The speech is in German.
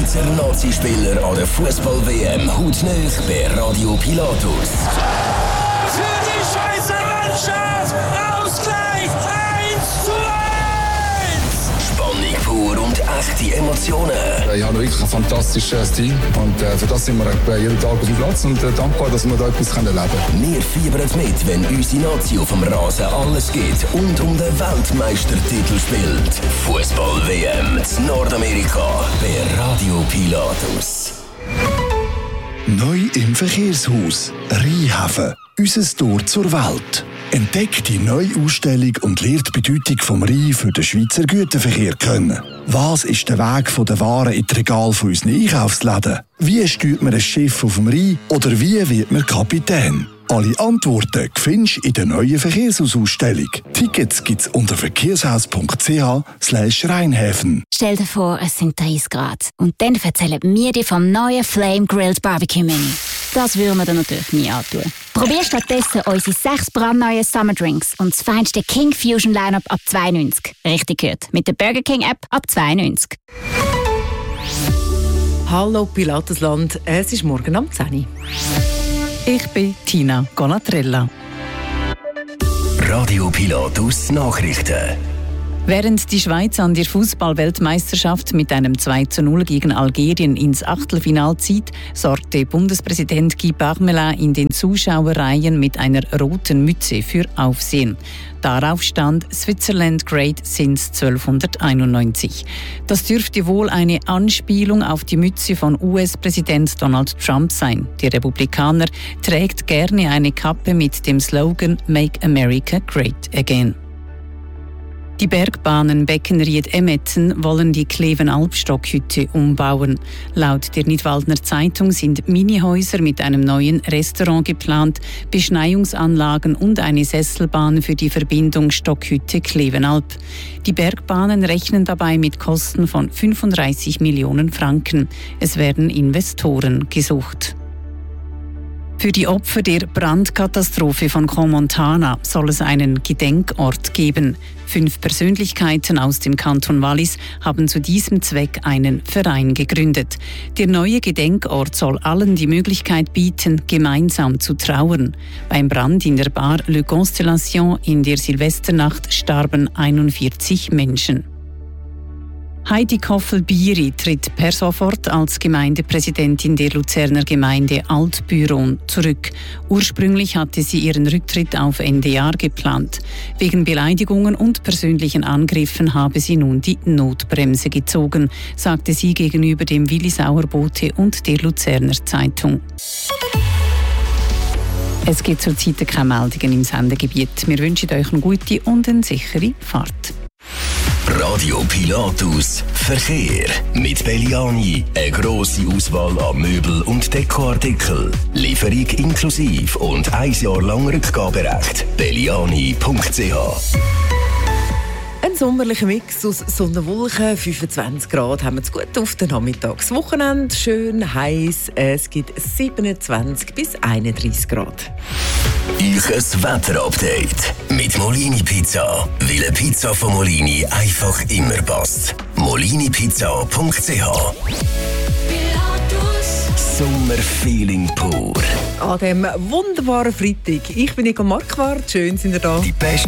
Schweizer Nazispieler an der Fußball-WM hautnah bei Radio Pilatus. Für die Schweizer Mannschaft Ausgleich 1:1. Spannung pur und echte Emotionen. Ich habe wirklich ein fantastisches Team und für das sind wir jeden Tag auf dem Platz und dankbar, dass wir da etwas erleben können. Wir fiebern mit, wenn unsere Nazi auf dem Rasen alles gibt und um den Weltmeistertitel spielt. Fußball-WM in Nordamerika bei Radio Pilatus. Neu im Verkehrshaus Rheinhafen. Unser Tor zur Welt. Entdeckt die neue Ausstellung und lernt die Bedeutung vom Rhein für den Schweizer Güterverkehr kennen. Was ist der Weg von den Waren in die Regale von unseren Einkaufsläden? Wie steuert man ein Schiff auf dem Rhein? Oder wie wird man Kapitän? Alle Antworten findest du in der neuen Verkehrshausausstellung. Tickets gibt's unter verkehrshaus.ch/Rheinhäfen. Stell dir vor, es sind 30 Grad. Und dann erzählen wir dir vom neuen Flame Grilled Barbecue Mini. Das würden wir dir natürlich nie antun. Probier stattdessen unsere 6 brandneuen Summer Drinks und das feinste King Fusion Lineup ab 2,90. Richtig gehört. Mit der Burger King App ab 2,90. Hallo Pilatusland, es ist morgen am 10 Uhr. Ich bin Tina Gonatrella. Radio Pilatus Nachrichten. Während die Schweiz an der Fußball-Weltmeisterschaft mit einem 2:0 gegen Algerien ins Achtelfinale zieht, sorgte Bundespräsident Guy Parmelin in den Zuschauerreihen mit einer roten Mütze für Aufsehen. Darauf stand Switzerland Great since 1291. Das dürfte wohl eine Anspielung auf die Mütze von US-Präsident Donald Trump sein. Die Republikaner trägt gerne eine Kappe mit dem Slogan Make America Great Again. Die Bergbahnen Beckenried-Emetten wollen die Kleven-Albstock-Hütte umbauen. Laut der Nidwaldner Zeitung sind Minihäuser mit einem neuen Restaurant geplant, Beschneiungsanlagen und eine Sesselbahn für die Verbindung Stockhütte-Klevenalb. Die Bergbahnen rechnen dabei mit Kosten von 35 Millionen Franken. Es werden Investoren gesucht. Für die Opfer der Brandkatastrophe von Crans-Montana soll es einen Gedenkort geben. 5 Persönlichkeiten aus dem Kanton Wallis haben zu diesem Zweck einen Verein gegründet. Der neue Gedenkort soll allen die Möglichkeit bieten, gemeinsam zu trauern. Beim Brand in der Bar Le Constellation in der Silvesternacht starben 41 Menschen. Heidi Koffel-Bieri tritt per sofort als Gemeindepräsidentin der Luzerner Gemeinde Altbüron zurück. Ursprünglich hatte sie ihren Rücktritt auf Ende Jahr geplant. Wegen Beleidigungen und persönlichen Angriffen habe sie nun die Notbremse gezogen, sagte sie gegenüber dem Willi Sauerbote und der Luzerner Zeitung. Es gibt zurzeit keine Meldungen im Sendegebiet. Wir wünschen euch eine gute und eine sichere Fahrt. Radio Pilatus Verkehr mit Belliani. Eine grosse Auswahl an Möbel- und Dekoartikeln. Lieferung inklusiv und 1 Jahr lang Rückgaberecht. belliani.ch. Ein sommerlicher Mix aus Sonne und Wolken, 25 Grad haben wir es gut auf den Nachmittagswochenende. Schön heiß, es gibt 27 bis 31 Grad. Euch Wetterupdate mit Molini Pizza. Weil eine Pizza von Molini einfach immer passt. molinipizza.ch. Sommerfeeling pur. An diesem wunderbaren Freitag. Ich bin Nico Marquardt, schön sind ihr da. Die beste